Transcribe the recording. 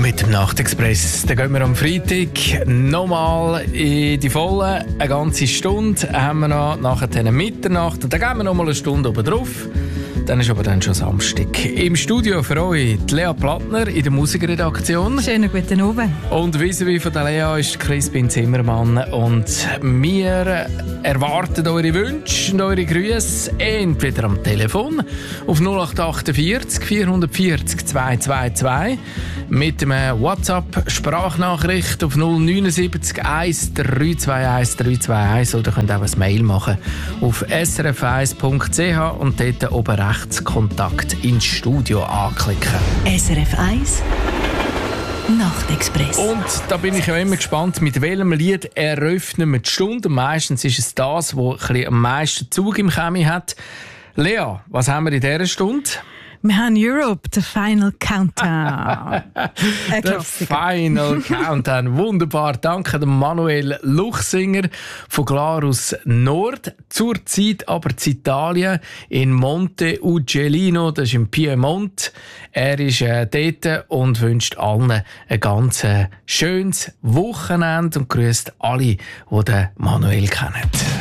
mit dem Nachtexpress. Dann gehen wir am Freitag nochmal in die Volle. Eine ganze Stunde haben wir noch, nachher Mitternacht. Und dann gehen wir nochmal eine Stunde oben drauf. Dann ist aber dann schon Samstag. Im Studio für euch die Lea Plattner in der Musikredaktion. Schönen guten Abend. Und vis-à-vis von der Lea ist Crispin Zimmermann. Und wir erwarten eure Wünsche und eure Grüße entweder am Telefon auf 0848 440 222 mit einem WhatsApp-Sprachnachricht auf 079 1321 321 oder könnt auch ein Mail machen auf srf1.ch und dort oben rechts Kontakt ins Studio anklicken. SRF 1 Nachtexpress. Und da bin ich ja immer gespannt, mit welchem Lied eröffnen wir die Stunde. Meistens ist es das, das am meisten Zug im Chemie hat. Lea, was haben wir in dieser Stunde? Wir haben Europe, The Final Countdown. Der Final Countdown. Wunderbar. Danke dem Manuel Luchsinger von Glarus Nord. Zurzeit aber zu Italien in Monte Ugellino, das ist im Piemont. Er ist dort und wünscht allen ein ganz schönes Wochenende und grüßt alle, die den Manuel kennen.